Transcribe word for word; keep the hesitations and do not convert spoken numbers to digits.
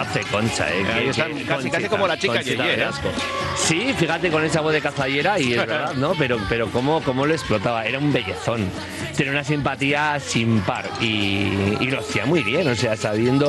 pedazo de concha, ¿eh? Ahí Que- está, que casi, Conchita, casi como la chica Conchita Yeye, ¿eh? Velasco. Sí, fíjate con esa voz de cazallera y es verdad, ¿no? Pero, pero cómo, cómo lo explotaba, era un bellezón. Tenía una simpatía sin par y, y lo hacía muy bien, o sea, sabiendo